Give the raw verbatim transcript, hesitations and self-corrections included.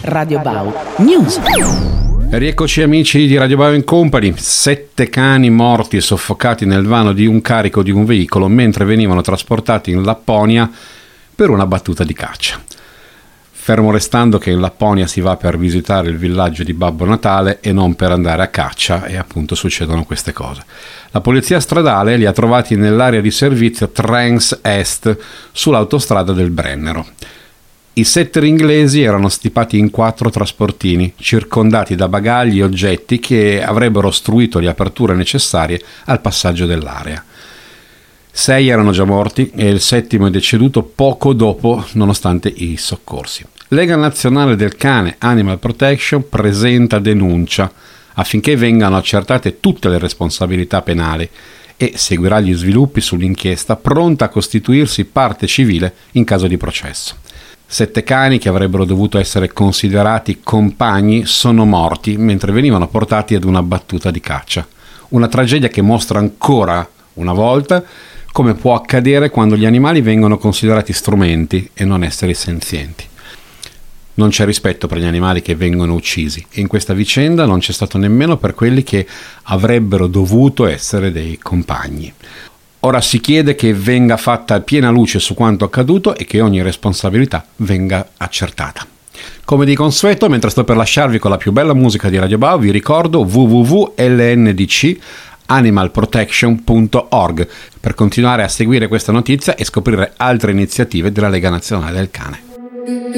Radio Bau News. Rieccoci amici di Radio Bau Company. Sette cani morti soffocati nel vano di un carico di un veicolo mentre venivano trasportati in Lapponia per una battuta di caccia. Fermo restando che in Lapponia si va per visitare il villaggio di Babbo Natale e non per andare a caccia, e appunto succedono queste cose. La polizia stradale li ha trovati nell'area di servizio Trans Est sull'autostrada del Brennero. I setter inglesi erano stipati in quattro trasportini, circondati da bagagli e oggetti che avrebbero ostruito le aperture necessarie al passaggio dell'area. Sei erano già morti e il settimo è deceduto poco dopo, nonostante i soccorsi. Lega Nazionale del Cane Animal Protection presenta denuncia affinché vengano accertate tutte le responsabilità penali e seguirà gli sviluppi sull'inchiesta, pronta a costituirsi parte civile in caso di processo. Sette cani che avrebbero dovuto essere considerati compagni sono morti mentre venivano portati ad una battuta di caccia. Una tragedia che mostra ancora una volta come può accadere quando gli animali vengono considerati strumenti e non esseri senzienti. Non c'è rispetto per gli animali che vengono uccisi e in questa vicenda non c'è stato nemmeno per quelli che avrebbero dovuto essere dei compagni. Ora si chiede che venga fatta piena luce su quanto accaduto e che ogni responsabilità venga accertata. Come di consueto, mentre sto per lasciarvi con la più bella musica di Radio Bau, vi ricordo w w w punto l n d c animal protection punto org per continuare a seguire questa notizia e scoprire altre iniziative della Lega Nazionale del Cane.